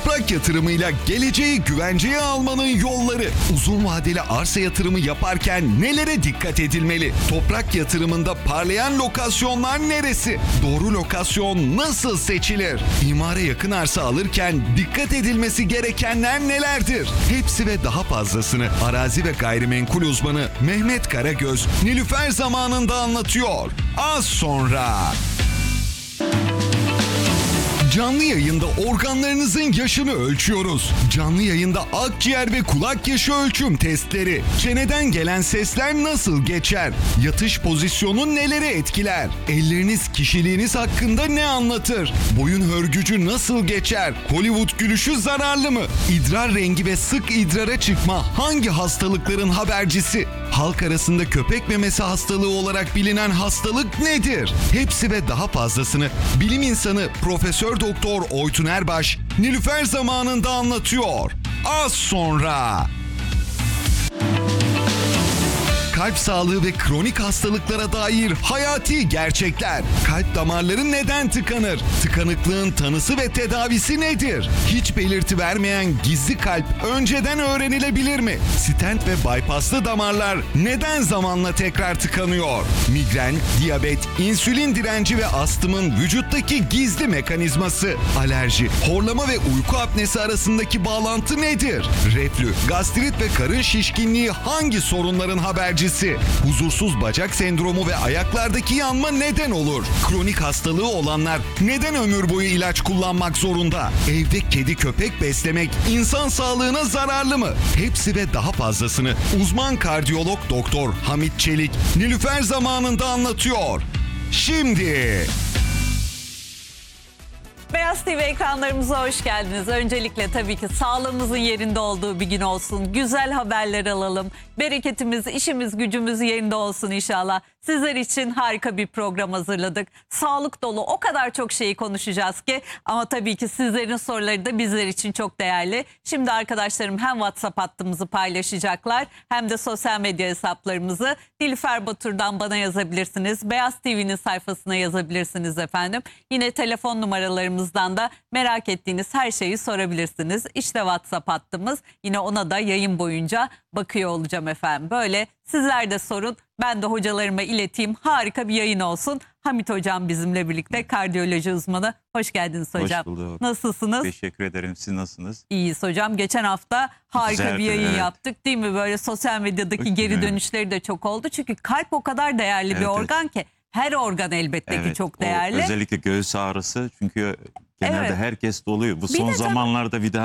Toprak yatırımıyla geleceği güvenceye almanın yolları. Uzun vadeli arsa yatırımı yaparken nelere dikkat edilmeli? Toprak yatırımında parlayan lokasyonlar neresi? Doğru lokasyon nasıl seçilir? İmara yakın arsa alırken dikkat edilmesi gerekenler nelerdir? Hepsi ve daha fazlasını arazi ve gayrimenkul uzmanı Mehmet Karagöz Nilüfer zamanında anlatıyor. Az sonra. Canlı yayında organlarınızın yaşını ölçüyoruz. Canlı yayında akciğer ve kulak yaşı ölçüm testleri. Çeneden gelen sesler nasıl geçer? Yatış pozisyonu neleri etkiler? Elleriniz kişiliğiniz hakkında ne anlatır? Boyun hörgücü nasıl geçer? Hollywood gülüşü zararlı mı? İdrar rengi ve sık idrara çıkma hangi hastalıkların habercisi? Halk arasında köpek memesi hastalığı olarak bilinen hastalık nedir? Hepsi ve daha fazlasını bilim insanı Profesör Doktor Oytun Erbaş Nilüfer zamanında anlatıyor. Az sonra. Kalp sağlığı ve kronik hastalıklara dair hayati gerçekler. Kalp damarları neden tıkanır? Tıkanıklığın tanısı ve tedavisi nedir? Hiç belirti vermeyen gizli kalp önceden öğrenilebilir mi? Stent ve bypasslı damarlar neden zamanla tekrar tıkanıyor? Migren, diyabet, insülin direnci ve astımın vücuttaki gizli mekanizması. Alerji, horlama ve uyku apnesi arasındaki bağlantı nedir? Reflü, gastrit ve karın şişkinliği hangi sorunların habercisi? Huzursuz bacak sendromu ve ayaklardaki yanma neden olur? Kronik hastalığı olanlar neden ömür boyu ilaç kullanmak zorunda? Evde kedi köpek beslemek insan sağlığına zararlı mı? Hepsi ve daha fazlasını uzman kardiyolog Doktor Hamit Çelik Nilüfer zamanında anlatıyor. Şimdi. Beyaz TV ekranlarımıza hoş geldiniz. Öncelikle tabii ki sağlığımızın yerinde olduğu bir gün olsun. Güzel haberler alalım. Bereketimiz, işimiz, gücümüz yerinde olsun inşallah. Sizler için harika bir program hazırladık. Sağlık dolu o kadar çok şeyi konuşacağız ki. Ama tabii ki sizlerin soruları da bizler için çok değerli. Şimdi arkadaşlarım hem WhatsApp hattımızı paylaşacaklar hem de sosyal medya hesaplarımızı. Nilüfer Batur'dan bana yazabilirsiniz. Beyaz TV'nin sayfasına yazabilirsiniz efendim. Yine telefon numaralarımızdan da merak ettiğiniz her şeyi sorabilirsiniz. İşte WhatsApp hattımız. Yine ona da yayın boyunca bakıyor olacağım efendim. Böyle sizler de sorun. Ben de hocalarıma ileteyim. Harika bir yayın olsun. Hamit hocam bizimle birlikte kardiyoloji uzmanı. Hoş geldiniz hocam. Hoş bulduk. Nasılsınız? Teşekkür ederim. Siz nasılsınız? İyiyiz hocam. Geçen hafta harika Güzeldi, bir yayın evet. yaptık değil mi? Böyle sosyal medyadaki geri dönüşleri de çok oldu. Çünkü kalp o kadar değerli bir Evet, organ ki. Her organ elbette ki çok değerli. Özellikle göğüs ağrısı çünkü genelde Evet. herkes doluyor. Bu Bir son de tabii- zamanlarda bir daha